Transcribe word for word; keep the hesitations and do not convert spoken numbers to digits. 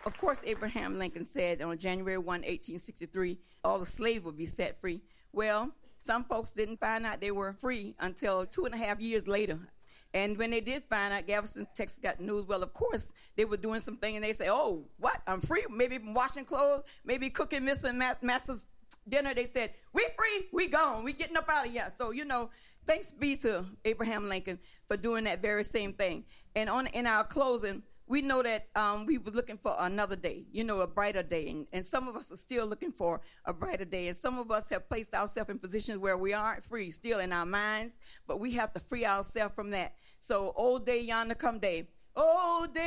Of course, Abraham Lincoln said on January first, eighteen sixty-three, all the slaves would be set free. Well, some folks didn't find out they were free until two and a half years later. And when they did find out, Galveston, Texas got the news. Well, of course, they were doing something, and they say, oh, what? I'm free? Maybe washing clothes, maybe cooking Miss and Master's dinner. They said, we free, we gone, we getting up out of here. So, you know, thanks be to Abraham Lincoln for doing that very same thing. And on in our closing, we know that um, we was looking for another day, you know, a brighter day. And, and some of us are still looking for a brighter day. And some of us have placed ourselves in positions where we aren't free, still in our minds, but we have to free ourselves from that. So, old day yonder come day. Old day.